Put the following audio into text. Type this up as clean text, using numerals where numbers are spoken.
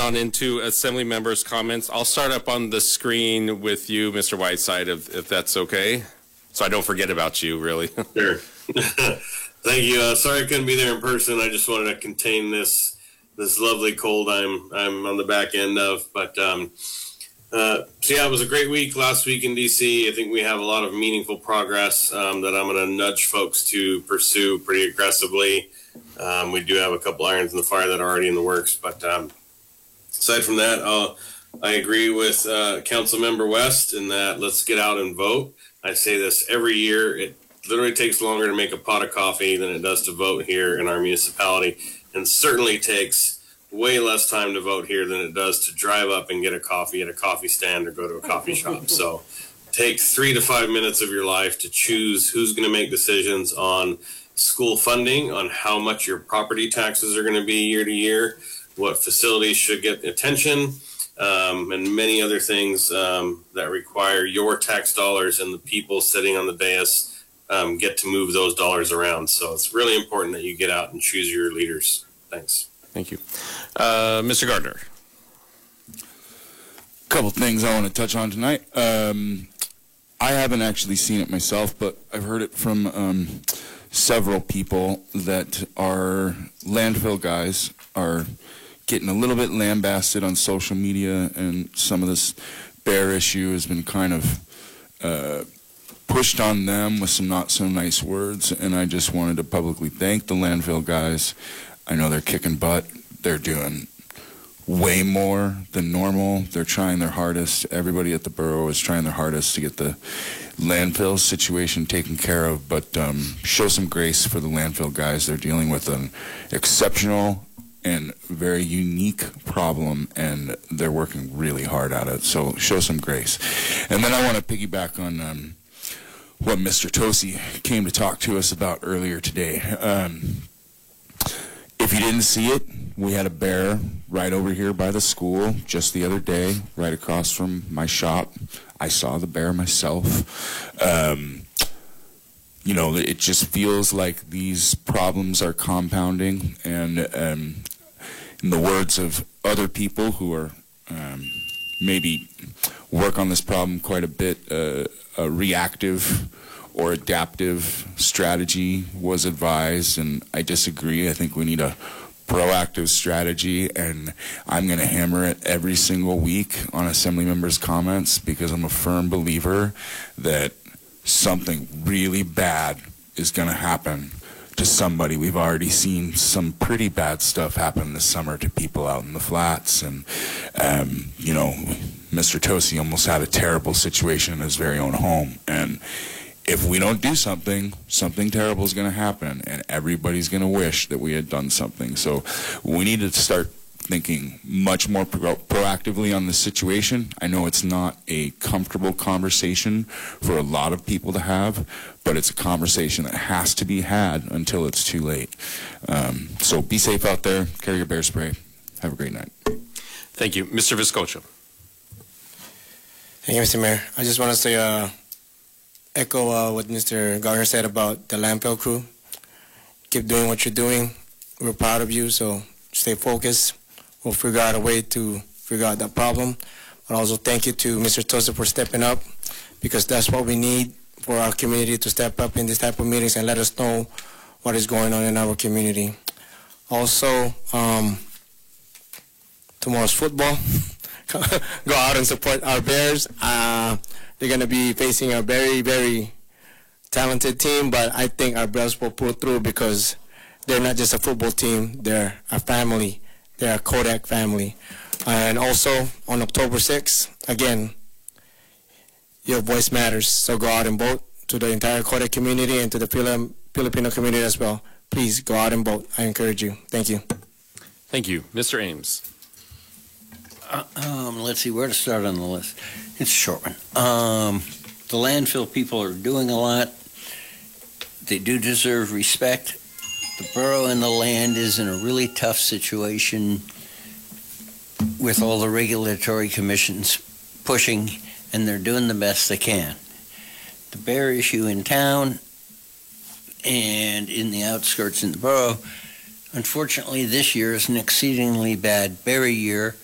down into Assembly members' comments. I'll start up on the screen with you, Mr. Whiteside, if that's okay, so I don't forget about you, really. Sure. Thank you. Sorry I couldn't be there in person. I just wanted to contain this lovely cold I'm on the back end of. But so yeah, it was a great week last week in DC. I think we have a lot of meaningful progress that I'm going to nudge folks to pursue pretty aggressively. We do have a couple irons in the fire that are already in the works, but aside from that, I agree with Councilmember West in that let's get out and vote. I say this every year. It literally takes longer to make a pot of coffee than it does to vote here in our municipality, and certainly takes way less time to vote here than it does to drive up and get a coffee at a coffee stand or go to a coffee shop. So take 3 to 5 minutes of your life to choose who's going to make decisions on school funding, on how much your property taxes are going to be year to year, what facilities should get attention, and many other things that require your tax dollars, and the people sitting on the dais get to move those dollars around. So it's really important that you get out and choose your leaders. Thanks. Thank you. Mr. Gardner. A couple things I want to touch on tonight. I haven't actually seen it myself, but I've heard it from several people that our landfill guys are getting a little bit lambasted on social media, and some of this bear issue has been kind of pushed on them with some not so nice words, and I just wanted to publicly thank the landfill guys. I know they're kicking butt. They're doing way more than normal. They're trying their hardest. Everybody at the borough is trying their hardest to get the landfill situation taken care of, but show some grace for the landfill guys. They're dealing with an exceptional and very unique problem, and they're working really hard at it, so show some grace. And then I want to piggyback on what Mr. Tosi came to talk to us about earlier today. If you didn't see it, we had a bear right over here by the school just the other day, right across from my shop. I saw the bear myself. You know, it just feels like these problems are compounding, and in the words of other people who are maybe work on this problem quite a bit, a reactive or adaptive strategy was advised, and I disagree. I think we need a proactive strategy, and I'm going to hammer it every single week on Assembly members' comments, because I'm a firm believer that something really bad is going to happen to somebody. We've already seen some pretty bad stuff happen this summer to people out in the flats, and you know, Mr. Tosi almost had a terrible situation in his very own home, and if we don't do something, something terrible is going to happen, and everybody's going to wish that we had done something. So we need to start thinking much more proactively on this situation. I know it's not a comfortable conversation for a lot of people to have, but it's a conversation that has to be had until it's too late. So be safe out there. Carry your bear spray. Have a great night. Thank you. Mr. Viscocho. Thank you, Mr. Mayor. I just want to say, echo what Mr. Gardner said about the landfill crew. Keep doing what you're doing. We're proud of you, so stay focused. We'll figure out a way to figure out that problem. But also thank you to Mr. Tosi for stepping up, because that's what we need for our community to step up in this type of meetings and let us know what is going on in our community. Also, tomorrow's football. Go out and support our Bears. They're going to be facing a very, very talented team, but I think our Bears will pull through, because they're not just a football team. They're a family. They're a Kodak family. And also, on October 6th, again, your voice matters. So go out and vote. To the entire Kodak community and to the Filipino community as well. Please go out and vote. I encourage you. Thank you. Thank you. Mr. Ames. Let's see where to start on the list. It's a short one. The landfill people are doing a lot. They do deserve respect. The borough and the land is in a really tough situation with all the regulatory commissions pushing, and they're doing the best they can. The bear issue in town and in the outskirts in the borough, unfortunately this year is an exceedingly bad berry year,